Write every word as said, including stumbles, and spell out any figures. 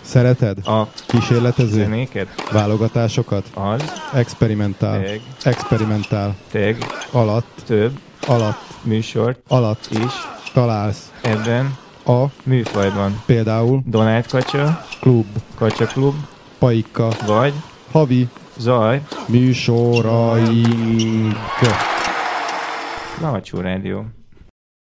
Szereted? A kísérletező? zenéket? Válogatásokat? Az. Experimentál. Teg. Experimentál. Teg. Alatt. Több. Alatt. Műsort. Alatt. Is. Találsz. Ebben. A. Műfajban. Például. Donát Kacsa. Klub. Kacsa Klub. Paika. Vagy. Havi. Zaj. Műsoraink. Lahattyú Rádió.